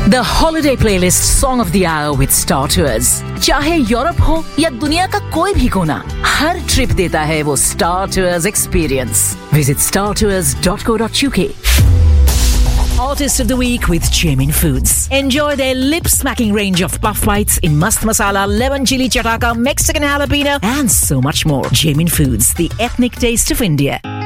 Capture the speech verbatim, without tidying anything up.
The holiday playlist song of the hour with Star Tours. चाहे Europe हो या दुनिया का कोई भी कोना, हर ट्रिप देता है वो Star Tours experience. Visit star tours dot co dot u k. Artist of the Week with Jamin Foods. Enjoy their lip-smacking range of puff bites in mast masala, lemon chili chataka, Mexican jalapeno, and so much more. Jamin Foods, the ethnic taste of India.